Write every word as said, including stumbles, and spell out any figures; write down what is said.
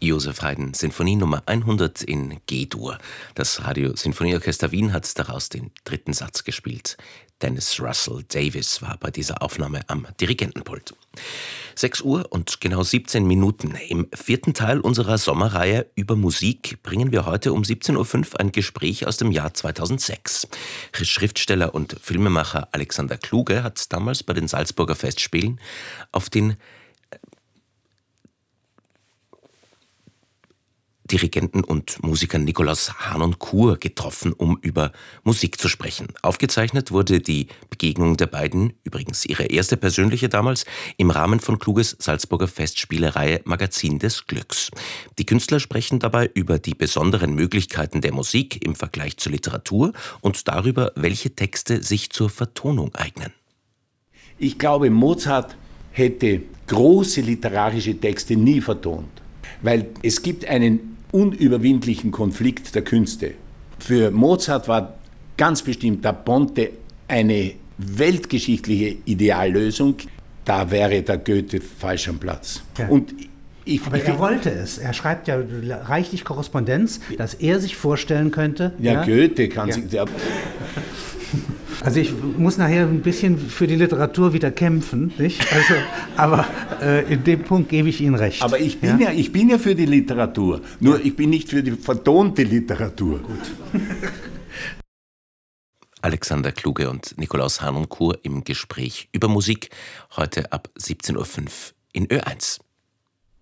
Joseph Haydn, Sinfonie Nummer hundert in G-Dur. Das Radio-Sinfonieorchester Wien hat daraus den dritten Satz gespielt. Dennis Russell Davies war bei dieser Aufnahme am Dirigentenpult. sechs Uhr und genau siebzehn Minuten. Im vierten Teil unserer Sommerreihe über Musik bringen wir heute um siebzehn Uhr fünf ein Gespräch aus dem Jahr zweitausendsechs. Schriftsteller und Filmemacher Alexander Kluge hat damals bei den Salzburger Festspielen auf den Dirigenten und Musiker Nikolaus Harnoncourt getroffen, um über Musik zu sprechen. Aufgezeichnet wurde die Begegnung der beiden, übrigens ihre erste persönliche damals, im Rahmen von Kluges Salzburger Festspielereihe Magazin des Glücks. Die Künstler sprechen dabei über die besonderen Möglichkeiten der Musik im Vergleich zur Literatur und darüber, welche Texte sich zur Vertonung eignen. Ich glaube, Mozart hätte große literarische Texte nie vertont, weil es gibt einen unüberwindlichen Konflikt der Künste. Für Mozart war ganz bestimmt Da Ponte eine weltgeschichtliche Ideallösung. Da wäre der Goethe falsch am Platz. Ja. Und ich, Aber ich er wollte es. Er schreibt ja reichlich Korrespondenz, dass er sich vorstellen könnte. Ja, ja? Goethe kann ja. sich... Der, Also ich muss nachher ein bisschen für die Literatur wieder kämpfen, nicht? Also, aber äh, in dem Punkt gebe ich Ihnen recht. aber ich bin ja, ja ich bin ja für die Literatur, nur ja. ich bin nicht für die vertonte Literatur. Gut. Alexander Kluge und Nikolaus Harnoncourt im Gespräch über Musik, heute ab siebzehn Uhr fünf in Ö eins.